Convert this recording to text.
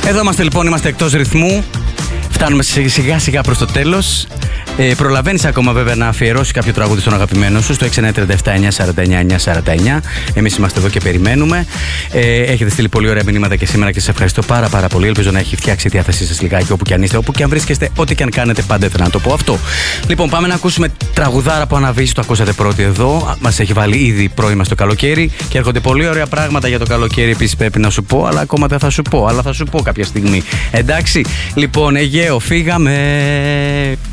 Εδώ είμαστε λοιπόν, είμαστε εκτός ρυθμού. Φτάνουμε σιγά σιγά προς το τέλος. Προλαβαίνεις ακόμα βέβαια να αφιερώσεις κάποιο τραγούδι στον αγαπημένο σου στο 6937-949-949. Εμείς είμαστε εδώ και περιμένουμε. Έχετε στείλει πολύ ωραία μηνύματα και σήμερα και σας ευχαριστώ πάρα πολύ. Ελπίζω να έχει φτιάξει η διάθεσή σας λιγάκι όπου και αν είστε, όπου και αν βρίσκεστε, ό,τι και αν κάνετε, πάντα ήθελα να το πω αυτό. Λοιπόν, πάμε να ακούσουμε τραγουδάρα που αναβήσει. Το ακούσατε πρώτοι εδώ. Μας έχει βάλει ήδη πρώιμα στο καλοκαίρι και έρχονται πολύ ωραία πράγματα για το καλοκαίρι. Επίσης πρέπει να σου πω, αλλά ακόμα δεν θα σου πω, αλλά θα σου πω κάποια στιγμή. Εντάξει, λοιπόν, Αιγαίο, φύγαμε.